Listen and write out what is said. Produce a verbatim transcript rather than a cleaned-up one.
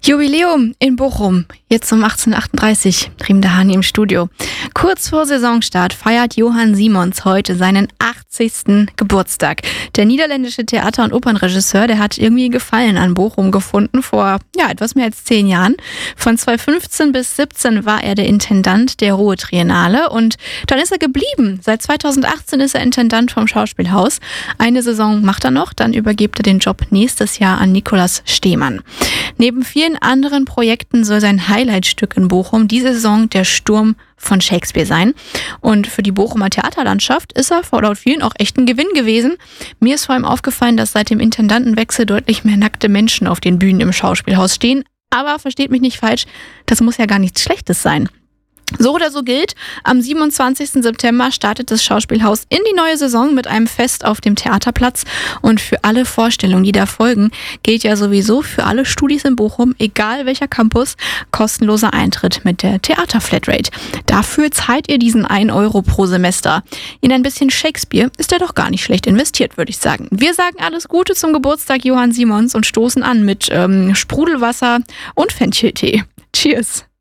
Jubiläum in Bochum. Jetzt um achtzehnhundertachtunddreißig, Riem Dahani im Studio. Kurz vor Saisonstart feiert Johann Simons heute seinen achtzigsten Geburtstag. Der niederländische Theater- und Opernregisseur, der hat irgendwie Gefallen an Bochum gefunden vor ja etwas mehr als zehn Jahren. Von zweitausendfünfzehn bis siebzehn war er der Intendant der Ruhr Triennale und dann ist er geblieben. Seit zweitausendachtzehn ist er Intendant vom Schauspielhaus. Eine Saison macht er noch, dann übergibt er den Job nächstes Jahr an Nikolaus Stehmann. Neben vielen anderen Projekten soll sein Highlightstück in Bochum diese Saison der Sturm von Shakespeare sein. Und für die Bochumer Theaterlandschaft ist er vor laut vielen auch echt ein Gewinn gewesen. Mir ist vor allem aufgefallen, dass seit dem Intendantenwechsel deutlich mehr nackte Menschen auf den Bühnen im Schauspielhaus stehen. Aber versteht mich nicht falsch, das muss ja gar nichts Schlechtes sein. So oder so gilt, am siebenundzwanzigsten September startet das Schauspielhaus in die neue Saison mit einem Fest auf dem Theaterplatz. Und für alle Vorstellungen, die da folgen, gilt ja sowieso für alle Studis in Bochum, egal welcher Campus, kostenloser Eintritt mit der Theaterflatrate. Dafür zahlt ihr diesen ein Euro pro Semester. In ein bisschen Shakespeare ist er doch gar nicht schlecht investiert, würde ich sagen. Wir sagen alles Gute zum Geburtstag Johann Simons und stoßen an mit ähm, Sprudelwasser und Fencheltee. Cheers!